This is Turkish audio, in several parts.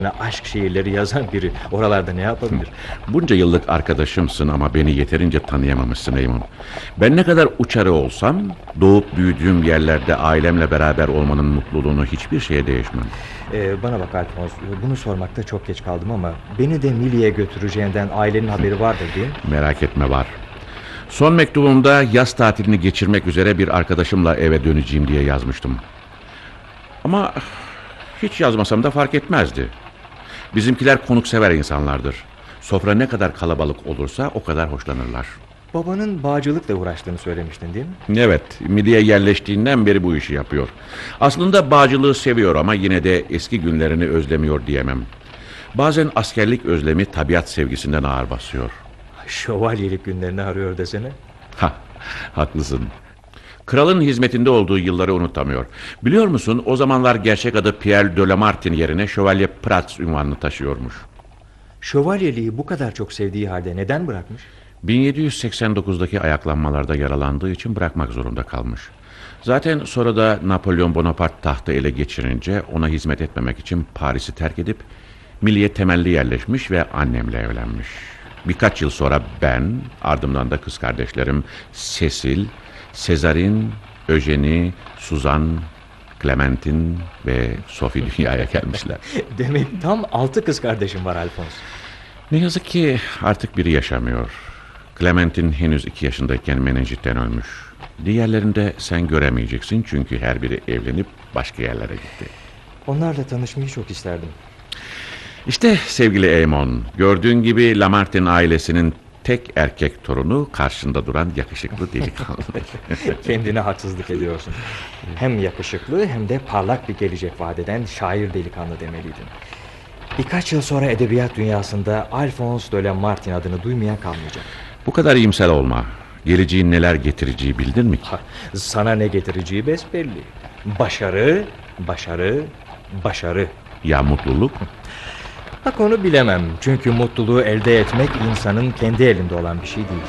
aşk şiirleri yazan biri oralarda ne yapabilir? Bunca yıllık arkadaşımsın ama beni yeterince tanıyamamışsın Eamon. Ben ne kadar uçarı olsam, doğup büyüdüğüm yerlerde ailemle beraber olmanın mutluluğunu hiçbir şeye değişmem. Bana bak Alphonse, bunu sormakta çok geç kaldım ama beni de Millie'ye götüreceğinden ailenin haberi vardır değil mi? Merak etme, var. Son mektubumda yaz tatilini geçirmek üzere bir arkadaşımla eve döneceğim diye yazmıştım. Ama hiç yazmasam da fark etmezdi. Bizimkiler konuksever insanlardır. Sofra ne kadar kalabalık olursa o kadar hoşlanırlar. Babanın bağcılıkla uğraştığını söylemiştin değil mi? Evet, Milliye yerleştiğinden beri bu işi yapıyor. Aslında bağcılığı seviyor ama yine de eski günlerini özlemiyor diyemem. Bazen askerlik özlemi tabiat sevgisinden ağır basıyor. Şövalyelik günlerini arıyor desene. Ha, haklısın. Kralın hizmetinde olduğu yılları unutamıyor. Biliyor musun, o zamanlar gerçek adı Pierre de Lamartine yerine Şövalye Prats unvanını taşıyormuş. Şövalyeliği bu kadar çok sevdiği halde neden bırakmış? 1789'daki ayaklanmalarda yaralandığı için bırakmak zorunda kalmış. Zaten sonra da Napolyon Bonaparte tahtı ele geçirince ona hizmet etmemek için Paris'i terk edip Milliye temelli yerleşmiş ve annemle evlenmiş. Birkaç yıl sonra ben, ardımdan da kız kardeşlerim Cecil, Cesarin, Eugenie, Suzanne, Clementine ve Sophie dünyaya gelmişler. Demek tam 6 kız kardeşim var Alphonse. Ne yazık ki artık biri yaşamıyor. Clementine henüz 2 yaşındayken menenjitten ölmüş. Diğerlerini de sen göremeyeceksin çünkü her biri evlenip başka yerlere gitti. Onlarla tanışmayı çok isterdim. İşte sevgili Eamon, gördüğün gibi Lamartine ailesinin tek erkek torunu karşında duran yakışıklı delikanlı. Kendine haksızlık ediyorsun. Hem yakışıklı hem de parlak bir gelecek vadeden şair delikanlı demeliydin. Birkaç yıl sonra edebiyat dünyasında Alphonse de Lamartine adını duymayan kalmayacak. Bu kadar iyimser olma. Geleceğin neler getireceği bildin mi ki? Sana ne getireceği besbelli. Başarı, başarı, başarı. Ya mutluluk? Bak onu bilemem. Çünkü mutluluğu elde etmek insanın kendi elinde olan bir şey değil.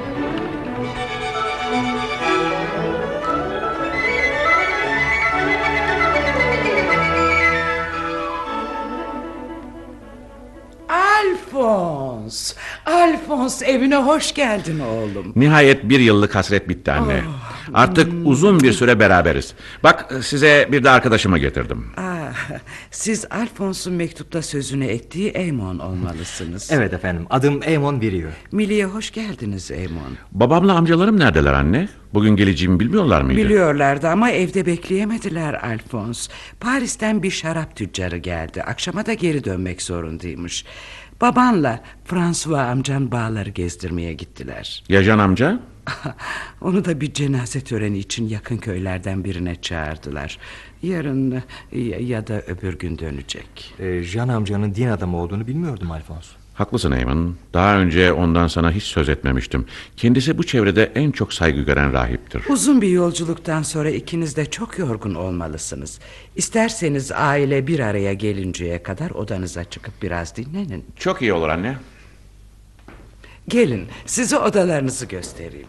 Alphonse, Alphonse, evine hoş geldin oğlum. Nihayet bir yıllık hasret bitti anne. Artık uzun bir süre beraberiz. Bak, size bir de arkadaşımı getirdim. Siz Alphonse'un mektupta sözünü ettiği Eamon olmalısınız. Evet efendim, adım Eamon Virieu. Milliye hoş geldiniz Eamon. Babamla amcalarım neredeler anne? Bugün geleceğimi bilmiyorlar mıydı? Biliyorlardı ama evde bekleyemediler Alphonse. Paris'ten bir şarap tüccarı geldi. Akşama da geri dönmek zorundaymış. Babanla François amcan bağları gezdirmeye gittiler. Ya Can amca? Onu da bir cenaze töreni için yakın köylerden birine çağırdılar. Yarın ya da öbür gün dönecek. Jean amcanın din adamı olduğunu bilmiyordum Alphonse. Haklısın Eamon. Daha önce ondan sana hiç söz etmemiştim. Kendisi bu çevrede en çok saygı gören rahiptir. Uzun bir yolculuktan sonra ikiniz de çok yorgun olmalısınız. İsterseniz aile bir araya gelinceye kadar odanıza çıkıp biraz dinlenin. Çok iyi olur anne. Gelin size odalarınızı göstereyim.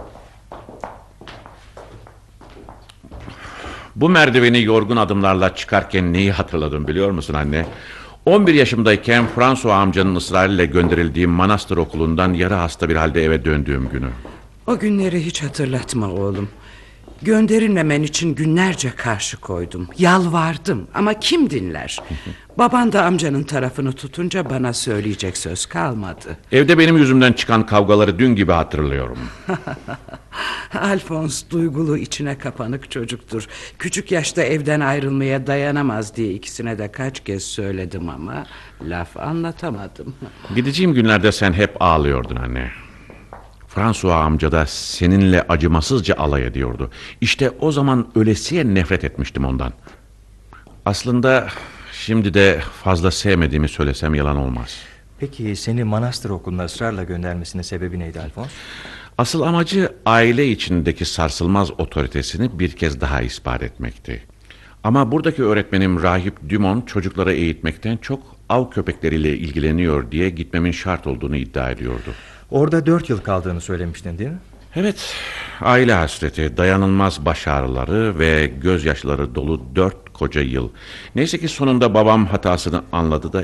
Bu merdiveni yorgun adımlarla çıkarken neyi hatırladım biliyor musun anne? 11 yaşımdayken François amcanın ısrarıyla gönderildiğim manastır okulundan yarı hasta bir halde eve döndüğüm günü. O günleri hiç hatırlatma oğlum. Gönderilmemen için günlerce karşı koydum. Yalvardım ama kim dinler? Baban da amcanın tarafını tutunca bana söyleyecek söz kalmadı. Evde benim yüzümden çıkan kavgaları dün gibi hatırlıyorum. Alphonse duygulu, içine kapanık çocuktur. Küçük yaşta evden ayrılmaya dayanamaz diye ikisine de kaç kez söyledim ama laf anlatamadım. Gideceğim günlerde sen hep ağlıyordun anne. François amca da seninle acımasızca alay ediyordu. İşte o zaman ölesiye nefret etmiştim ondan. Aslında şimdi de fazla sevmediğimi söylesem yalan olmaz. Peki seni manastır okuluna ısrarla göndermesinin sebebi neydi Alphonse? Asıl amacı aile içindeki sarsılmaz otoritesini bir kez daha ispat etmekti. Ama buradaki öğretmenim Rahip Dumont çocukları eğitmekten çok av köpekleriyle ilgileniyor diye gitmemin şart olduğunu iddia ediyordu. Orada 4 yıl kaldığını söylemiştin değil mi? Evet, aile hasreti, dayanılmaz baş ağrıları ve gözyaşları dolu 4 koca yıl. Neyse ki sonunda babam hatasını anladı da